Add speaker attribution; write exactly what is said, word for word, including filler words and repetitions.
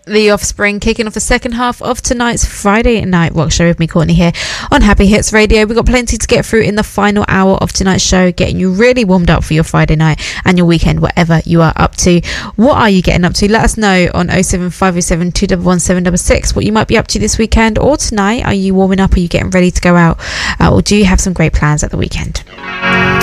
Speaker 1: The Offspring kicking off the second half of tonight's Friday night rock show with me, Courtney, here on Happy Hits Radio. We've got plenty to get through in the final hour of tonight's show, getting you really warmed up for your Friday night and your weekend, whatever you are up to. What are you getting up to? Let us know on oh seven five oh seven, two one one, seven six six what you might be up to this weekend or tonight. Are you warming up? Are you getting ready to go out? Uh, or do you have some great plans at the weekend?